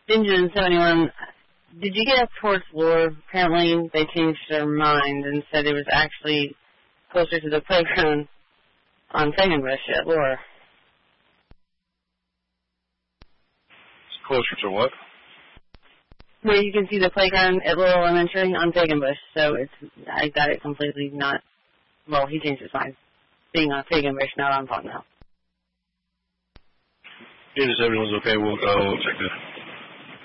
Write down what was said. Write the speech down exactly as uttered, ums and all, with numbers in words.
Benjamin seventy-one, did you get up towards Lore? Apparently they changed their mind and said it was actually closer to the playground on Fagenbush at Lore. It's closer to what? Where you can see the playground at Lore Elementary on Fagenbush. So it's, I got it completely not, well, he changed his mind. Being on Fagenbush, not on Fontenelle. If everyone's okay, we'll go check that.